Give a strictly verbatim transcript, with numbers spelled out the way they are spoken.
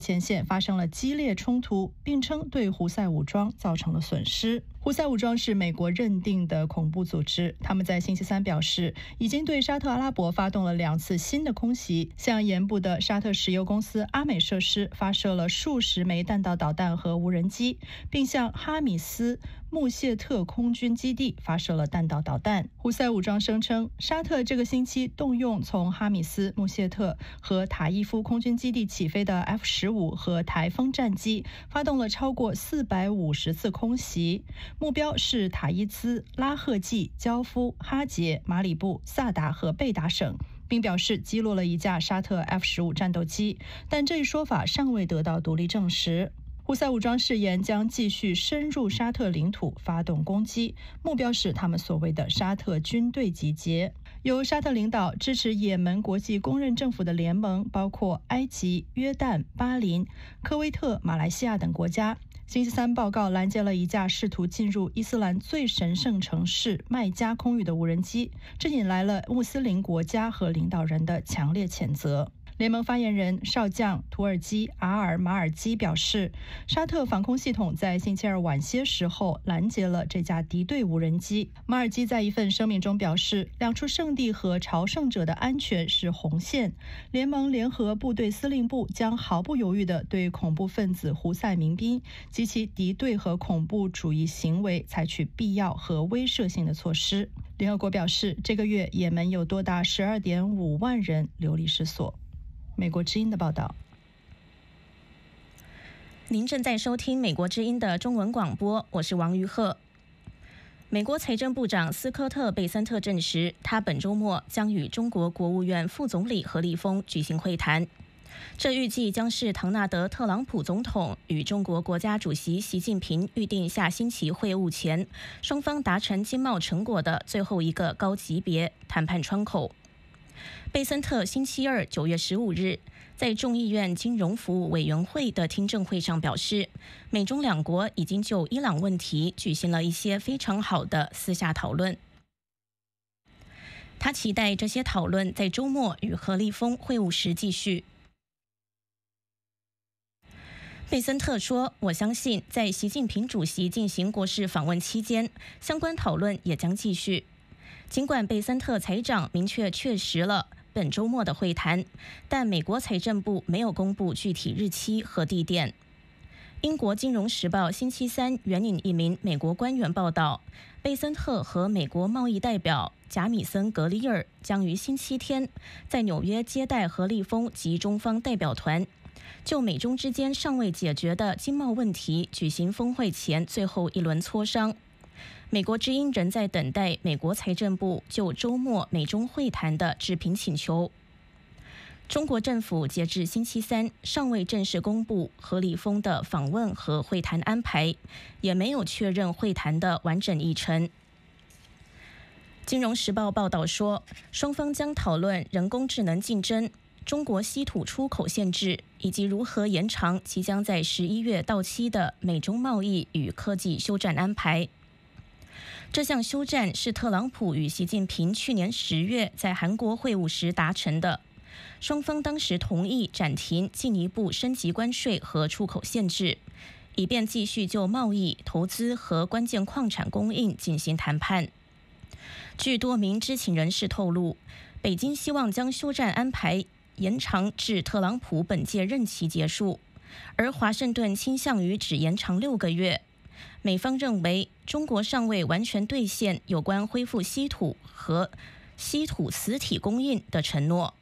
前线发生了激烈冲突，并称对胡塞武装造成了损失。胡塞武装是美国认定的恐怖组织，他们在星期三表示，已经对沙特阿拉伯发动了两次新的空袭，向沿部的沙特石油公司阿美设施发射了数十枚弹道导弹和无人机，并向哈米斯穆谢特空军基地发射了弹道导弹。胡塞武装声称，沙特这个星期动用从哈米斯穆谢特和塔伊夫空军基地起飞的 F 十五和台风战机，发动了超过四百五十次空袭，目标是塔伊兹、拉赫季、焦夫、哈杰、马里布、萨达和贝达省，并表示击落了一架沙特 F 十五战斗机，但这一说法尚未得到独立证实。胡塞武装誓言将继续深入沙特领土发动攻击，目标是他们所谓的沙特军队集结。由沙特领导支持也门国际公认政府的联盟包括埃及、约旦、巴林、科威特、马来西亚等国家。星期三报告拦截了一架试图进入伊斯兰最神圣城市麦加空域的无人机，这引来了穆斯林国家和领导人的强烈谴责。联盟发言人少将土耳其阿尔马尔基表示，沙特防空系统在星期二晚些时候拦截了这架敌对无人机。马尔基在一份声明中表示，两处圣地和朝圣者的安全是红线，联盟联合部队司令部将毫不犹豫地对恐怖分子胡塞民兵及其敌对和恐怖主义行为采取必要和威慑性的措施。联合国表示，这个月也门有多达 十二点五万人流离失所。美国之音的报道。 您正在收听美国之音的中文广播，我是王于鹤。美国财政部长斯科特·贝森特证实，他本周末将与中国国务院副总理何立峰举行会谈。这预计将是唐纳德·特朗普总统与中国国家主席习近平预定下星期会晤前，双方达成经贸成果的最后一个高级别谈判窗口。贝森特星期二九月十五日在众议院金融服务委员会的听证会上表示，美中两国已经就伊朗问题举行了一些非常好的私下讨论。他期待这些讨论在周末与何立峰会晤时继续。贝森特说，我相信在习近平主席进行国事访问期间，相关讨论也将继续。尽管贝森特财长明确确实了本周末的会谈，但美国财政部没有公布具体日期和地点。英国金融时报星期三援引一名美国官员报道，贝森特和美国贸易代表贾米森·格里尔将于星期天在纽约接待何立峰及中方代表团，就美中之间尚未解决的经贸问题举行峰会前最后一轮磋商。美国之音仍在等待美国财政部就周末美中会谈的置评请求。中国政府截至星期三尚未正式公布何立峰的访问和会谈安排，也没有确认会谈的完整议程。金融时报报道说，双方将讨论人工智能竞争、中国稀土出口限制以及如何延长即将在十一月到期的美中贸易与科技休战安排。这项休战是特朗普与习近平去年十月在韩国会晤时达成的，双方当时同意暂停进一步升级关税和出口限制，以便继续就贸易、投资和关键矿产供应进行谈判。据多名知情人士透露，北京希望将休战安排延长至特朗普本届任期结束，而华盛顿倾向于只延长六个月。美方认为，中国尚未完全兑现有关恢复稀土和稀土磁体供应的承诺。